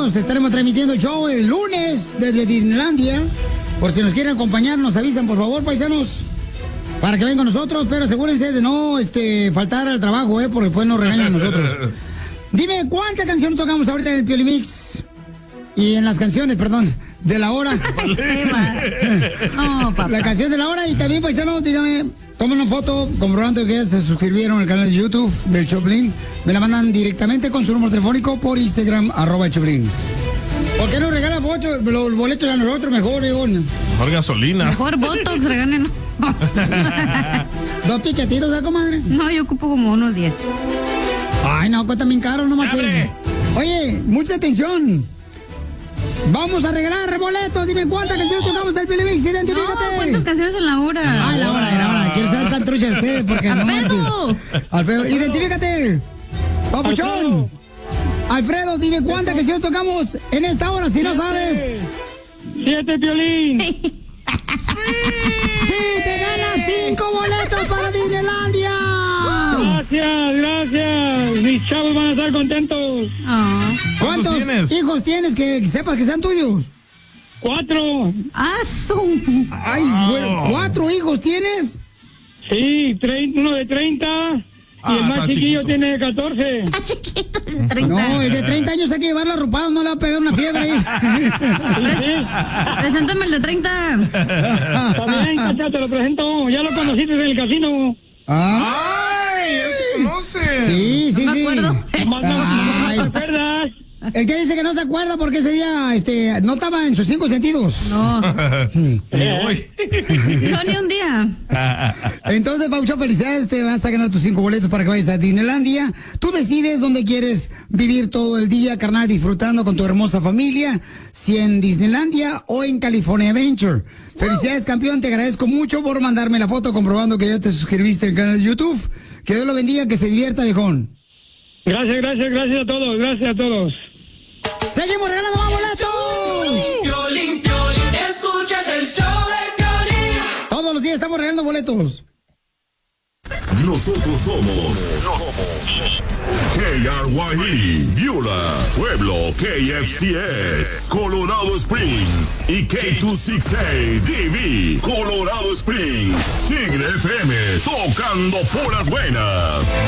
paisanos, estaremos transmitiendo el show el lunes desde Disneylandia. Por si nos quieren acompañar, nos avisan, por favor, paisanos, para que vengan con nosotros, pero asegúrense de no faltar al trabajo, porque después nos regañan a nosotros. Dime, ¿cuántas canciones tocamos ahorita en el Pioli Mix? Y en las canciones, perdón, de la hora. No, papá. La canción de la hora. Y también, paisanos, dígame, tomen una foto comprobando que ya se suscribieron al canal de YouTube del Choplin. Me la mandan directamente con su número telefónico por Instagram, @Choplin. ¿Por qué no regalan los boletos a nosotros mejor, Mejor gasolina. Mejor Botox, regálenos. 2 piquetitos, ¿eh, comadre? No, yo ocupo como unos 10. Ay, no, cuesta bien caro, no manches. Oye, mucha atención. Vamos a regalar boletos. Dime cuántas canciones tocamos el Pioli Mix. Identifícate. No, ¿cuántas canciones en la hora? Ah, la hora. ¿Quieres saber tan trucha ustedes? Porque no manches. Alfredo, identifícate. Papuchón. Alfredo, dime cuántas canciones tocamos en esta hora, si no sabes. 7, Piolín. ¡Sí, te ganas 5 boletos para Disneylandia! Gracias. Mis chavos van a estar contentos. ¿Cuántos hijos tienes que sepas que sean tuyos? 4. Ay, bueno, 4 hijos tienes. Sí, uno de 30. Y el más chiquillo tiene 14. Está chiquito, el de 30. No, el de 30 años hay que llevarlo arropado, no le va a pegar una fiebre ahí. Preséntame el de 30. Está bien, Cacha, te lo presento. Ya lo conociste en el casino. ¡Ay! ¿Ya se conoce? Sí. No me acuerdo. ¿No te acuerdas? El que dice que no se acuerda porque ese día no estaba en sus 5 sentidos. No. Ni hoy. No, ni un día. Entonces, Paucho, felicidades, te vas a ganar tus 5 boletos para que vayas a Disneylandia. Tú decides dónde quieres vivir todo el día, carnal, disfrutando con tu hermosa familia, si en Disneylandia o en California Adventure. Felicidades, campeón, te agradezco mucho por mandarme la foto comprobando que ya te suscribiste al canal de YouTube. Que Dios lo bendiga, que se divierta, viejón. Gracias a todos. ¡Seguimos regalando más boletos! Piolín, escuchas el show de Piolín. Todos los días estamos regalando boletos. Nosotros somos KRYE, Viola, Pueblo, KFCS, Colorado Springs y K268DV, Colorado Springs, Tigre FM, tocando puras buenas.